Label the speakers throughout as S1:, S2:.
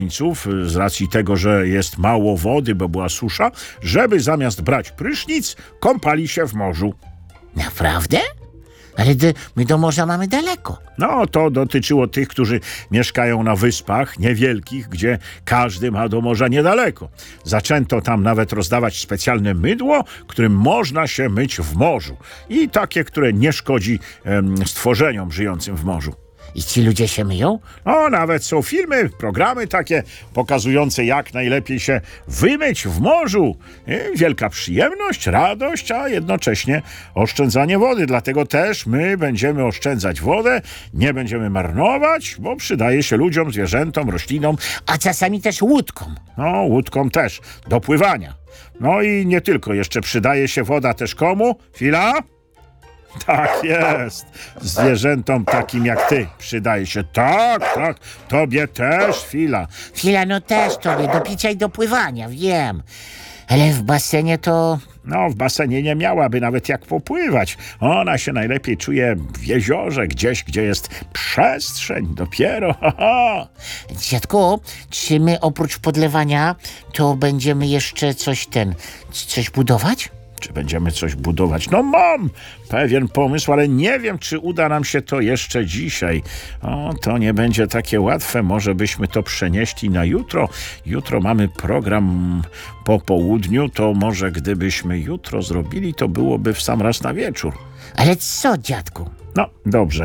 S1: z racji tego, że jest mało wody, bo była susza, żeby zamiast brać prysznic, kąpali się w morzu.
S2: Naprawdę? Ale my do morza mamy daleko.
S1: No, to dotyczyło tych, którzy mieszkają na wyspach niewielkich, gdzie każdy ma do morza niedaleko. Zaczęto tam nawet rozdawać specjalne mydło, którym można się myć w morzu. I takie, które nie szkodzi stworzeniom żyjącym w morzu.
S2: I ci ludzie się myją?
S1: No, nawet są filmy, programy takie pokazujące, jak najlepiej się wymyć w morzu. Wielka przyjemność, radość, a jednocześnie oszczędzanie wody. Dlatego też my będziemy oszczędzać wodę, nie będziemy marnować, bo przydaje się ludziom, zwierzętom, roślinom.
S2: A czasami też łódkom.
S1: No, łódkom też, do pływania. No i nie tylko, jeszcze przydaje się woda też komu? Chwila? Tak jest. Zwierzętom takim jak ty przydaje się. Tak, tobie też, Fila.
S2: Fila, no też tobie, do picia i do pływania, wiem. Ale w basenie to...
S1: No, w basenie nie miałaby nawet jak popływać. Ona się najlepiej czuje w jeziorze, gdzieś, gdzie jest przestrzeń dopiero.
S2: Dziadku, czy my oprócz podlewania to będziemy jeszcze coś budować?
S1: Czy będziemy coś budować? No mam pewien pomysł, ale nie wiem, czy uda nam się to jeszcze dzisiaj. O, to nie będzie takie łatwe. Może byśmy to przenieśli na jutro. Jutro mamy program po południu. To może gdybyśmy jutro zrobili, to byłoby w sam raz na wieczór.
S2: Ale co, dziadku?
S1: No, dobrze.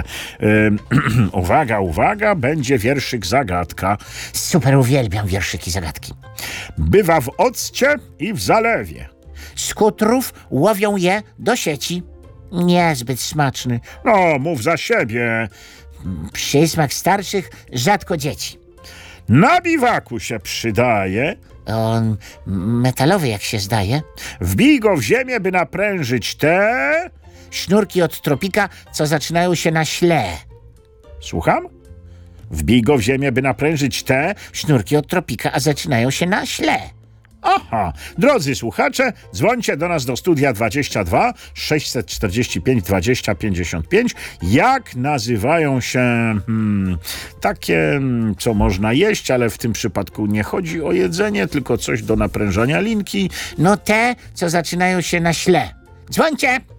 S1: Uwaga, będzie wierszyk zagadka.
S2: Super, uwielbiam wierszyki zagadki.
S1: Bywa w occie i w zalewie.
S2: Z kutrów łowią je do sieci. Niezbyt smaczny.
S1: No, mów za siebie.
S2: Przysmak starszych, rzadko dzieci.
S1: Na biwaku się przydaje.
S2: On metalowy, jak się zdaje.
S1: Wbij go w ziemię, by naprężyć te...
S2: Sznurki od tropika, co zaczynają się na śle.
S1: Słucham? Wbij go w ziemię, by naprężyć te...
S2: Sznurki od tropika, a zaczynają się na śle.
S1: Aha, drodzy słuchacze, dzwońcie do nas do studia 22 645 20 55. Jak nazywają się takie, co można jeść, ale w tym przypadku nie chodzi o jedzenie, tylko coś do naprężania linki.
S2: No te, co zaczynają się na śle. Dzwońcie!